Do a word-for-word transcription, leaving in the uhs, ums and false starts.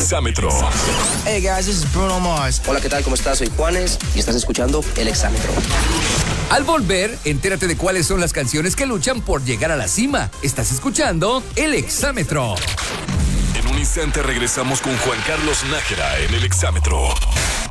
Exámetro. Hey guys, this is Bruno Mars. Hola, ¿qué tal? ¿Cómo estás? Soy Juanes y estás escuchando El Exámetro. Al volver, entérate de cuáles son las canciones que luchan por llegar a la cima. Estás escuchando El Exámetro. En un instante regresamos con Juan Carlos Nájera en El Exámetro.